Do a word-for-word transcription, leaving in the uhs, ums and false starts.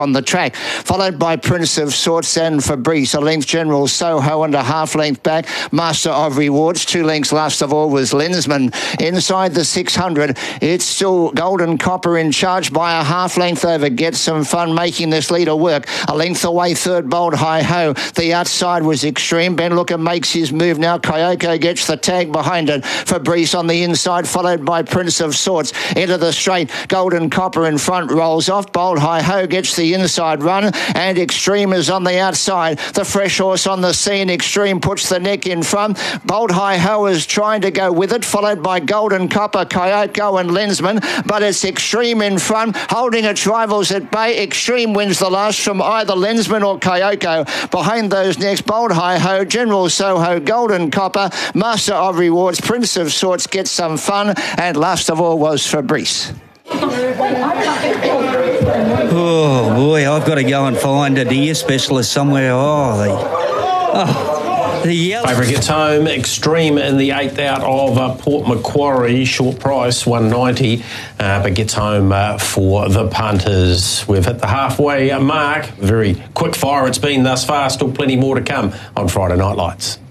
on the track, followed by Prince of Sorts and Fabrice. A length General Soho and a half length back. Master of Rewards, two lengths last of all was Lensman. Inside the six hundred, it's still Golden Copper in charge by a half length over. Get Some Fun making this leader work. A length away, third Bold Hi Ho. The outside was Extreme. Ben Looker makes his move now. Kyoko gets the tag behind it. Fabrice on the inside, followed by Prince of Sorts. Into the straight, Golden Copper in front, rolls off. Bold Hi Ho gets the inside run, and Extreme is on the outside. The fresh horse on the scene. Extreme puts the neck in front. Bold Hi Ho is trying to go with it, followed by Golden Copper, Kyoko and Lensman, but it's Extreme in front, holding its rivals at bay. Extreme wins the last from either Lensman or Kyoko. Behind those next, Bold Hi Ho, General Soho, Golden Copper, Master of Rewards, Prince of Sorts, Get Some Fun, and last of all was Fabrice. Oh boy, I've got to go and find a deer specialist somewhere. Oh, the, oh, the yellow. Favourite gets home. Extreme in the eighth out of uh, Port Macquarie. Short price, one ninety, uh, but gets home uh, for the punters. We've hit the halfway mark. Very quick fire it's been thus far. Still plenty more to come on Friday Night Lights.